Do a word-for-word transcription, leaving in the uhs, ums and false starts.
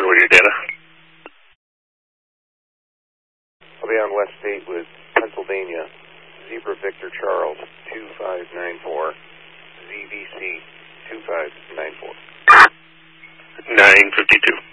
over your data. I'll be on West State with Pennsylvania, Zebra Victor Charles, two five nine four, Z V C, two five nine four. nine fifty-two.